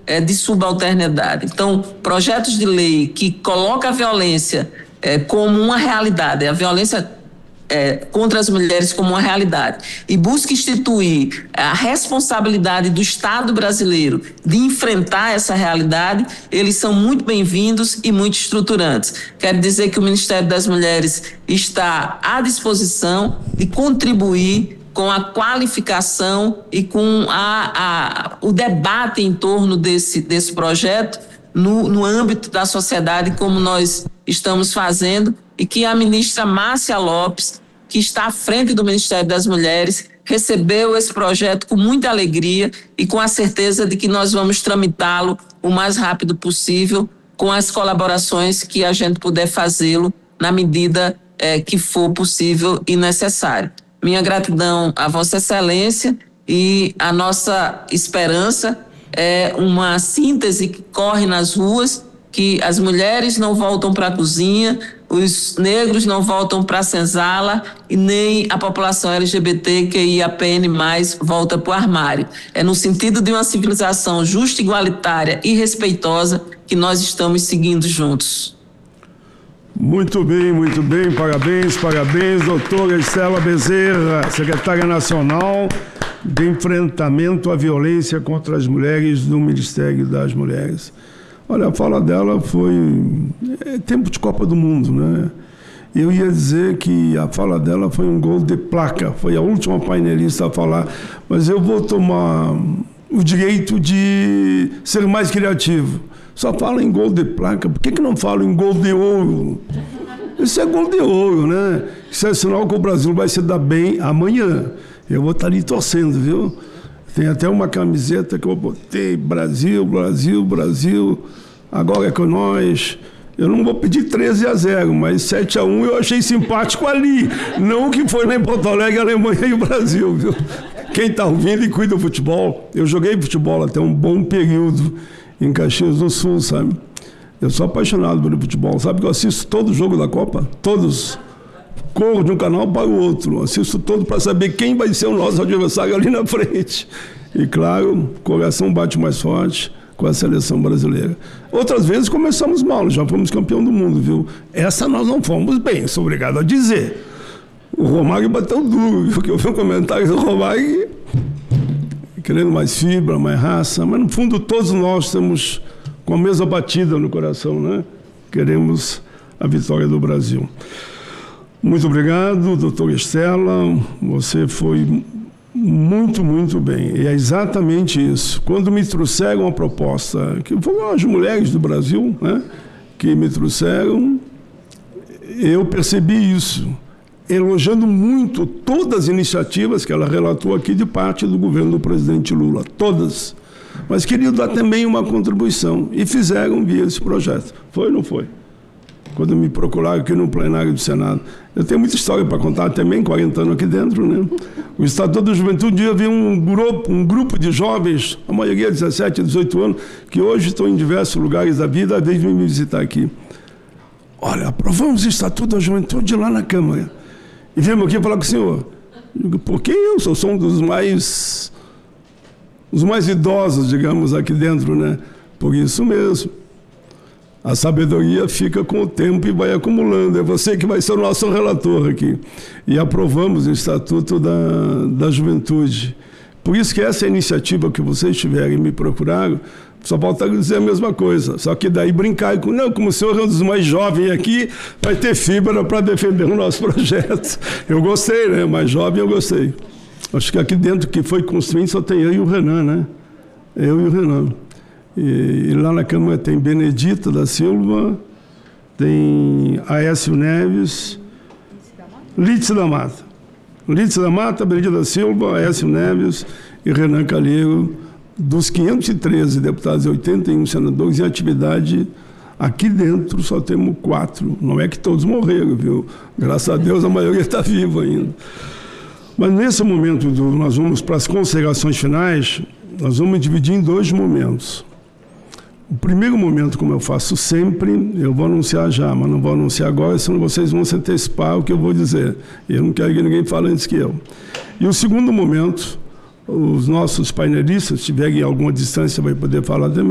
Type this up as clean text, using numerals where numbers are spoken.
de subalternidade. Então, projetos de lei que colocam a violência como uma realidade, a violência contra as mulheres como uma realidade, e busca instituir a responsabilidade do Estado brasileiro de enfrentar essa realidade, eles são muito bem-vindos e muito estruturantes. Quero dizer que o Ministério das Mulheres está à disposição de contribuir com a qualificação e com o debate em torno desse projeto no âmbito da sociedade, como nós estamos fazendo, e que a ministra Márcia Lopes, que está à frente do Ministério das Mulheres, recebeu esse projeto com muita alegria e com a certeza de que nós vamos tramitá-lo o mais rápido possível, com as colaborações que a gente puder fazê-lo na medida que for possível e necessário. Minha gratidão a Vossa Excelência, e a nossa esperança é uma síntese que corre nas ruas, que as mulheres não voltam para a cozinha, os negros não voltam para a senzala e nem a população LGBTQIAPN+, volta para o armário. É no sentido de uma civilização justa, igualitária e respeitosa que nós estamos seguindo juntos. Muito bem, parabéns, doutora Estela Bezerra, secretária nacional de enfrentamento à violência contra as mulheres do Ministério das Mulheres. Olha, a fala dela foi tempo de Copa do Mundo, né? Eu ia dizer que a fala dela foi um gol de placa, foi a última painelista a falar, mas eu vou tomar o direito de ser mais criativo. Só fala em gol de placa, por que não fala em gol de ouro? Isso é gol de ouro, né? Isso é sinal que o Brasil vai se dar bem amanhã. Eu vou estar ali torcendo, viu? Tem até uma camiseta que eu botei, Brasil, Brasil, Brasil, agora é com nós. Eu não vou pedir 13-0, mas 7-1 eu achei simpático ali. Não que foi lá em Porto Alegre, Alemanha e o Brasil, viu? Quem está ouvindo e cuida do futebol, eu joguei futebol até um bom período em Caxias do Sul, sabe? Eu sou apaixonado pelo futebol, sabe que eu assisto todo jogo da Copa, todos. Corro de um canal para o outro, assisto todo para saber quem vai ser o nosso adversário ali na frente. E claro, o coração bate mais forte com a seleção brasileira. Outras vezes começamos mal, já fomos campeão do mundo, viu? Essa nós não fomos bem, sou obrigado a dizer. O Romário bateu duro, porque eu vi um comentário do Romário querendo mais fibra, mais raça, mas no fundo todos nós estamos com a mesma batida no coração, né? Queremos a vitória do Brasil. Muito obrigado, doutora Estela, você foi muito bem, e é exatamente isso. Quando me trouxeram a proposta, que foram as mulheres do Brasil, né, que me trouxeram, eu percebi isso, elogiando muito todas as iniciativas que ela relatou aqui de parte do governo do presidente Lula, todas, mas queria dar também uma contribuição, e fizeram via esse projeto. Foi ou não foi? Quando me procuraram aqui no plenário do Senado. Eu tenho muita história para contar também, 40 anos aqui dentro, né? O Estatuto da Juventude, havia um grupo de jovens, a maioria 17, 18 anos, que hoje estão em diversos lugares da vida, às vezes vêm me visitar aqui. Olha, aprovamos o Estatuto da Juventude lá na Câmara. E viemos aqui falar com o senhor. Porque eu sou um dos mais idosos, digamos, aqui dentro, né? Por isso mesmo. A sabedoria fica com o tempo e vai acumulando. É você que vai ser o nosso relator aqui. E aprovamos o Estatuto da Juventude. Por isso que essa iniciativa que vocês tiverem me procuraram, só falta dizer a mesma coisa. Só que daí brincar com, não, como o senhor é um dos mais jovens aqui, vai ter fibra para defender o nosso projeto. Eu gostei, né? Mais jovem eu gostei. Acho que aqui dentro que foi construído só tem eu e o Renan, né? Eu e o Renan. E lá na Câmara tem Benedita da Silva, tem Aécio Neves, Lídice da Mata, Benedita da Silva, Aécio Neves e Renan Calheiro. Dos 513 deputados e 81 senadores em atividade, aqui dentro só temos 4. Não é que todos morreram, viu? Graças a Deus a maioria está viva ainda. Mas nesse momento, nós vamos para as considerações finais, nós vamos dividir em 2 momentos. O primeiro momento, como eu faço sempre, eu vou anunciar já, mas não vou anunciar agora, senão vocês vão se antecipar o que eu vou dizer. Eu não quero que ninguém fale antes que eu. E o segundo momento, os nossos painelistas, se tiverem alguma distância, vai poder falar também.